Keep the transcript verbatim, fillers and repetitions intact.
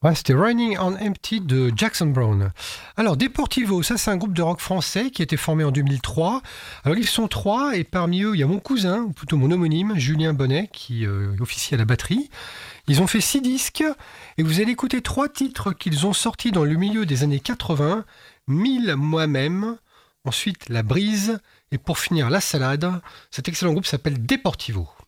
Ouais, c'était Running on Empty de Jackson Browne. Alors, Deportivo, ça c'est un groupe de rock français qui a été formé en deux mille trois. Alors, ils sont trois et parmi eux, il y a mon cousin, ou plutôt mon homonyme, Julien Bonnet, qui euh, officie à la batterie. Ils ont fait six disques et vous allez écouter trois titres qu'ils ont sortis dans le milieu des années quatre-vingts. Mille moi-même, ensuite La Brise et pour finir La Salade. Cet excellent groupe s'appelle Deportivo.